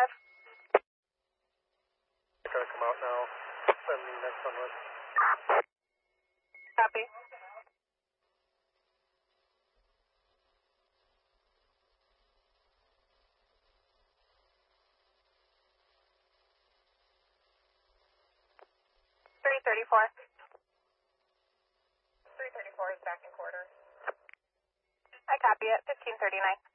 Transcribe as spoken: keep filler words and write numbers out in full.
five. Gonna come out now. Send the next one with. Copy. three thirty-four. three thirty-four is back in quarter. I copy it. fifteen thirty-nine.